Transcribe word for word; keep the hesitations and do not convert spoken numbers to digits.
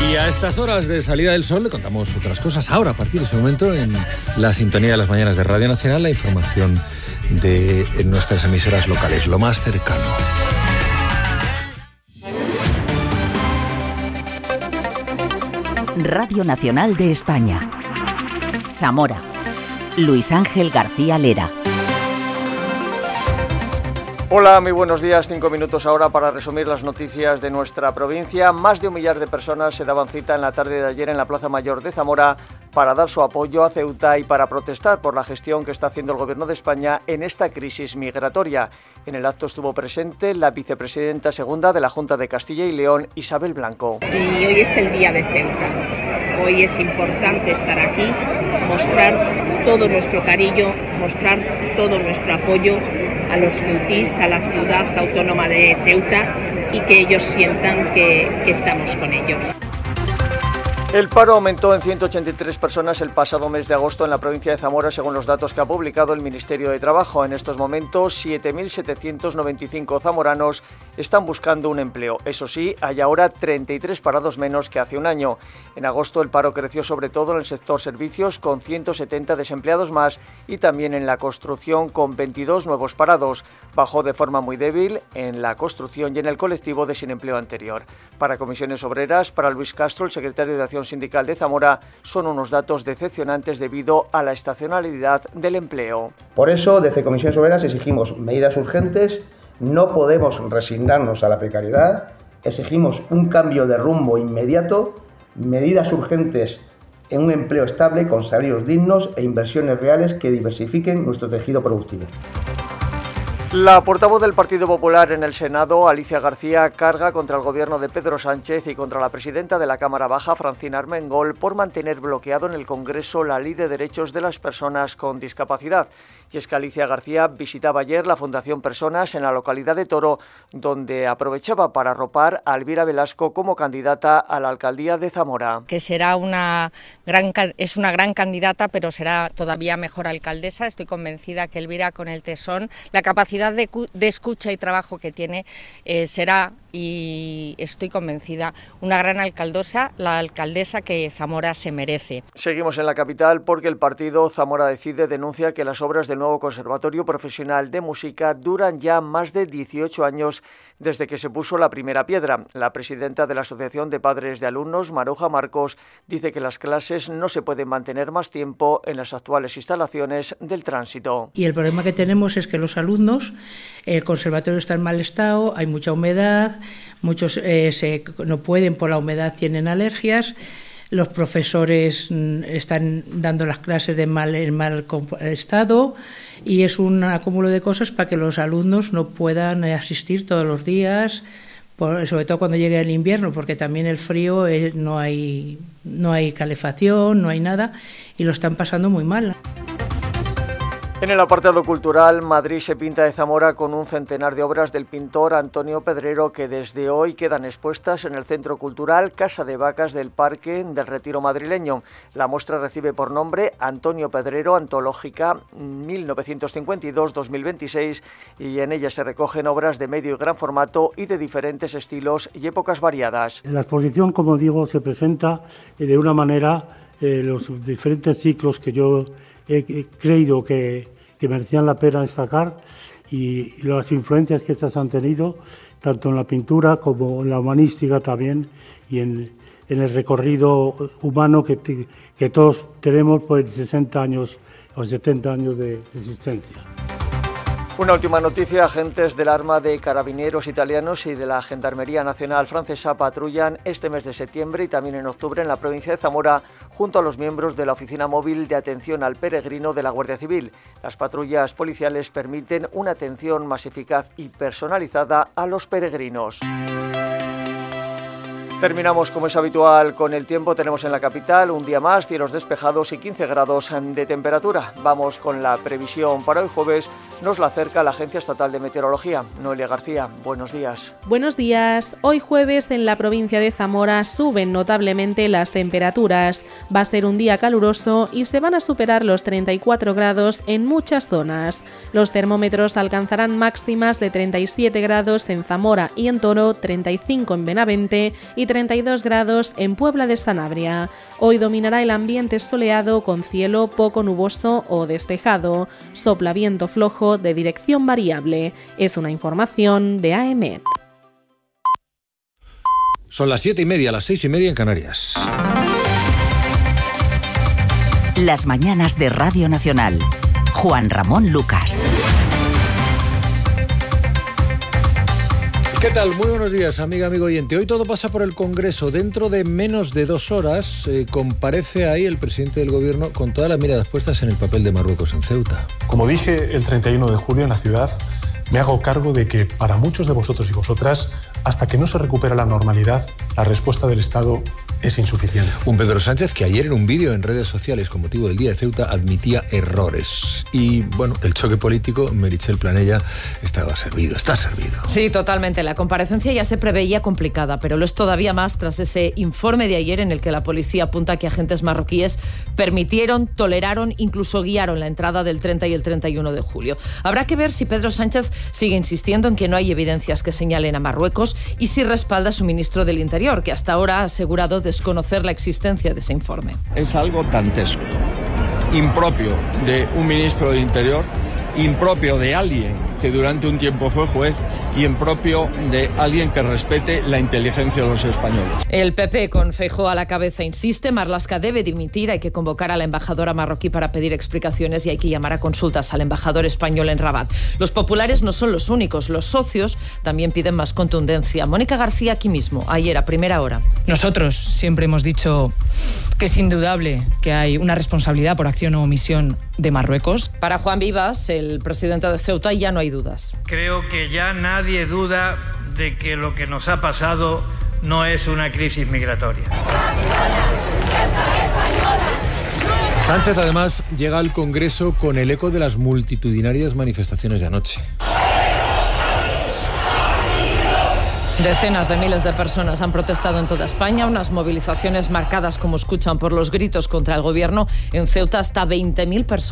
Y a estas horas de salida del sol le contamos otras cosas. Ahora, a partir de ese momento, en la sintonía de las mañanas de Radio Nacional, la información de nuestras emisoras locales, lo más cercano. Radio Nacional de España. Zamora. Luis Ángel García Lera. Hola, muy buenos días. Cinco minutos ahora para resumir las noticias de nuestra provincia. Más de un millar de personas se daban cita en la tarde de ayer en la Plaza Mayor de Zamora para dar su apoyo a Ceuta y para protestar por la gestión que está haciendo el Gobierno de España en esta crisis migratoria. En el acto estuvo presente la vicepresidenta segunda de la Junta de Castilla y León, Isabel Blanco. Y hoy es el día de Ceuta. Hoy es importante estar aquí, mostrar todo nuestro cariño, mostrar todo nuestro apoyo a los ceutís, a la ciudad autónoma de Ceuta, y que ellos sientan que, que estamos con ellos. El paro aumentó en ciento ochenta y tres personas el pasado mes de agosto en la provincia de Zamora, según los datos que ha publicado el Ministerio de Trabajo. En estos momentos, siete mil setecientos noventa y cinco zamoranos están buscando un empleo. Eso sí, hay ahora treinta y tres parados menos que hace un año. En agosto el paro creció sobre todo en el sector servicios, con ciento setenta desempleados más, y también en la construcción, con veintidós nuevos parados. Bajó de forma muy débil en la construcción y en el colectivo de sin empleo anterior. Para Comisiones Obreras, para Luis Castro, el secretario de Acción Sindical de Zamora, son unos datos decepcionantes debido a la estacionalidad del empleo. Por eso, desde Comisiones Obreras exigimos medidas urgentes, no podemos resignarnos a la precariedad, exigimos un cambio de rumbo inmediato, medidas urgentes en un empleo estable con salarios dignos e inversiones reales que diversifiquen nuestro tejido productivo. La portavoz del Partido Popular en el Senado, Alicia García, carga contra el gobierno de Pedro Sánchez y contra la presidenta de la Cámara Baja, Francina Armengol, por mantener bloqueado en el Congreso la Ley de Derechos de las Personas con Discapacidad. Y es que Alicia García visitaba ayer la Fundación Personas en la localidad de Toro, donde aprovechaba para arropar a Elvira Velasco como candidata a la alcaldía de Zamora. Que será una gran, es una gran candidata, pero será todavía mejor alcaldesa. Estoy convencida que Elvira, con el tesón, la capacidad De, de escucha y trabajo que tiene, eh, será, y estoy convencida, una gran alcaldesa, la alcaldesa que Zamora se merece. Seguimos en la capital porque el partido Zamora Decide denuncia que las obras del nuevo Conservatorio Profesional de Música duran ya más de dieciocho años desde que se puso la primera piedra. La presidenta de la Asociación de Padres de Alumnos, Maruja Marcos, dice que las clases no se pueden mantener más tiempo en las actuales instalaciones del Tránsito. Y el problema que tenemos es que los alumnos, el conservatorio está en mal estado, hay mucha humedad, muchos eh, se, no pueden por la humedad, tienen alergias, los profesores están dando las clases de mal, en mal estado, y es un acúmulo de cosas para que los alumnos no puedan asistir todos los días, por, sobre todo cuando llegue el invierno, porque también el frío, eh, no hay, no hay calefacción, no hay nada, y lo están pasando muy mal. En el apartado cultural, Madrid se pinta de Zamora con un centenar de obras del pintor Antonio Pedrero que desde hoy quedan expuestas en el Centro Cultural Casa de Vacas del Parque del Retiro madrileño. La muestra recibe por nombre Antonio Pedrero Antológica mil novecientos cincuenta y dos a dos mil veintiséis y en ella se recogen obras de medio y gran formato y de diferentes estilos y épocas variadas. La exposición, como digo, se presenta de una manera eh, los diferentes ciclos que yo he creído que, que merecían la pena destacar y las influencias que estas han tenido, tanto en la pintura como en la humanística también, y en, en el recorrido humano que, que todos tenemos por sesenta años o setenta años de existencia. Una última noticia, agentes del arma de carabineros italianos y de la Gendarmería Nacional Francesa patrullan este mes de septiembre y también en octubre en la provincia de Zamora junto a los miembros de la Oficina Móvil de Atención al Peregrino de la Guardia Civil. Las patrullas policiales permiten una atención más eficaz y personalizada a los peregrinos. Terminamos, como es habitual, con el tiempo. Tenemos en la capital un día más, cielos despejados y quince grados de temperatura. Vamos con la previsión para hoy jueves. Nos la acerca la Agencia Estatal de Meteorología. Noelia García, buenos días. Buenos días. Hoy jueves en la provincia de Zamora suben notablemente las temperaturas. Va a ser un día caluroso y se van a superar los treinta y cuatro grados en muchas zonas. Los termómetros alcanzarán máximas de treinta y siete grados en Zamora y en Toro, treinta y cinco en Benavente y treinta y dos grados en Puebla de Sanabria. Hoy dominará el ambiente soleado con cielo poco nuboso o despejado. Sopla viento flojo de dirección variable. Es una información de A E M E T. Son las siete y media, las seis y media en Canarias. Las mañanas de Radio Nacional. Juan Ramón Lucas. ¿Qué tal? Muy buenos días, amiga, amigo oyente. Hoy todo pasa por el Congreso. Dentro de menos de dos horas eh, comparece ahí el presidente del Gobierno con todas las miradas puestas en el papel de Marruecos en Ceuta. Como dije el treinta y uno de julio en la ciudad, me hago cargo de que para muchos de vosotros y vosotras, hasta que no se recupera la normalidad, la respuesta del Estado es insuficiente. Un Pedro Sánchez que ayer en un vídeo en redes sociales con motivo del Día de Ceuta admitía errores. Y bueno, el choque político, Meritxell Planella, estaba servido, está servido. Sí, totalmente. La comparecencia ya se preveía complicada, pero lo es todavía más tras ese informe de ayer en el que la policía apunta que agentes marroquíes permitieron, toleraron, incluso guiaron la entrada del treinta y el treinta y uno de julio. Habrá que ver si Pedro Sánchez sigue insistiendo en que no hay evidencias que señalen a Marruecos y si respalda a su ministro del Interior, que hasta ahora ha asegurado desconocer la existencia de ese informe. Es algo dantesco, impropio de un ministro del Interior, impropio de alguien que durante un tiempo fue juez y impropio de alguien que respete la inteligencia de los españoles. El P P, con Feijóo a la cabeza, insiste, Marlaska debe dimitir, hay que convocar a la embajadora marroquí para pedir explicaciones y hay que llamar a consultas al embajador español en Rabat. Los populares no son los únicos, los socios también piden más contundencia. Mónica García aquí mismo, ayer a primera hora. Nosotros siempre hemos dicho que es indudable que hay una responsabilidad por acción o omisión de Marruecos. Para Juan Vivas, el presidente de Ceuta, ya no hay dudas. Creo que ya nadie duda de que lo que nos ha pasado no es una crisis migratoria. Sánchez además llega al Congreso con el eco de las multitudinarias manifestaciones de anoche. Decenas de miles de personas han protestado en toda España, unas movilizaciones marcadas, como escuchan, por los gritos contra el gobierno. En Ceuta hasta veinte mil personas.